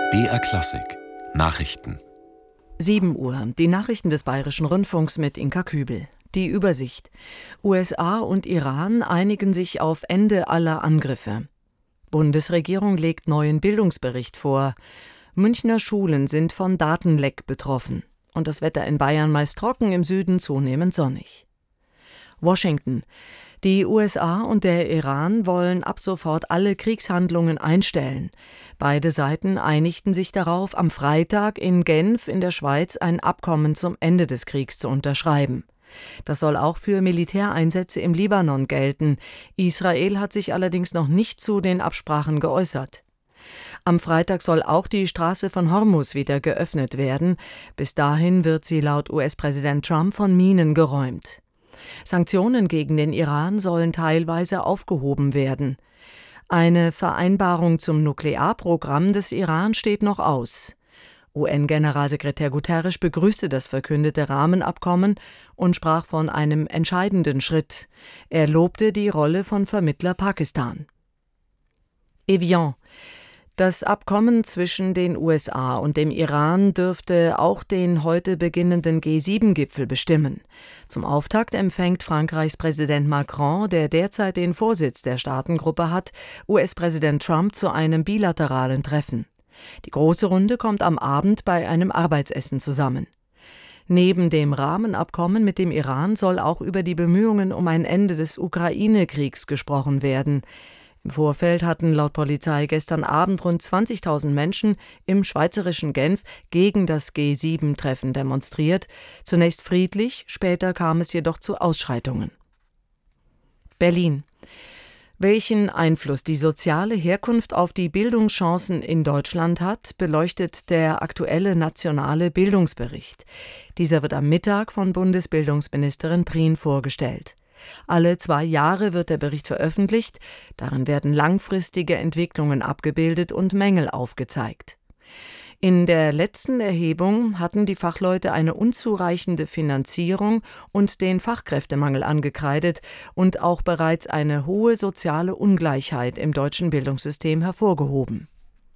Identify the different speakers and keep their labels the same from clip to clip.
Speaker 1: BR Klassik Nachrichten.
Speaker 2: 7 Uhr. Die Nachrichten des Bayerischen Rundfunks mit Inka Kübel. Die Übersicht. USA und Iran einigen sich auf Ende aller Angriffe. Bundesregierung legt neuen Bildungsbericht vor. Münchner Schulen sind von Datenleck betroffen. Und das Wetter in Bayern meist trocken, im Süden zunehmend sonnig. Washington. Die USA und der Iran wollen ab sofort alle Kriegshandlungen einstellen. Beide Seiten einigten sich darauf, am Freitag in Genf in der Schweiz ein Abkommen zum Ende des Kriegs zu unterschreiben. Das soll auch für Militäreinsätze im Libanon gelten. Israel hat sich allerdings noch nicht zu den Absprachen geäußert. Am Freitag soll auch die Straße von Hormuz wieder geöffnet werden. Bis dahin wird sie laut US-Präsident Trump von Minen geräumt. Sanktionen gegen den Iran sollen teilweise aufgehoben werden. Eine Vereinbarung zum Nuklearprogramm des Iran steht noch aus. UN-Generalsekretär Guterres begrüßte das verkündete Rahmenabkommen und sprach von einem entscheidenden Schritt. Er lobte die Rolle von Vermittler Pakistan. Evian. Das Abkommen zwischen den USA und dem Iran dürfte auch den heute beginnenden G7-Gipfel bestimmen. Zum Auftakt empfängt Frankreichs Präsident Macron, der derzeit den Vorsitz der Staatengruppe hat, US-Präsident Trump zu einem bilateralen Treffen. Die große Runde kommt am Abend bei einem Arbeitsessen zusammen. Neben dem Rahmenabkommen mit dem Iran soll auch über die Bemühungen um ein Ende des Ukraine-Kriegs gesprochen werden. Im Vorfeld hatten laut Polizei gestern Abend rund 20.000 Menschen im schweizerischen Genf gegen das G7-Treffen demonstriert. Zunächst friedlich, später kam es jedoch zu Ausschreitungen. Berlin. Welchen Einfluss die soziale Herkunft auf die Bildungschancen in Deutschland hat, beleuchtet der aktuelle nationale Bildungsbericht. Dieser wird am Mittag von Bundesbildungsministerin Prien vorgestellt. Alle 2 Jahre wird der Bericht veröffentlicht, darin werden langfristige Entwicklungen abgebildet und Mängel aufgezeigt. In der letzten Erhebung hatten die Fachleute eine unzureichende Finanzierung und den Fachkräftemangel angekreidet und auch bereits eine hohe soziale Ungleichheit im deutschen Bildungssystem hervorgehoben.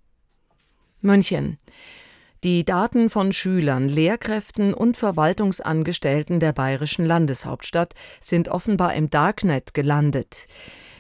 Speaker 2: München. Die Daten von Schülern, Lehrkräften und Verwaltungsangestellten der bayerischen Landeshauptstadt sind offenbar im Darknet gelandet.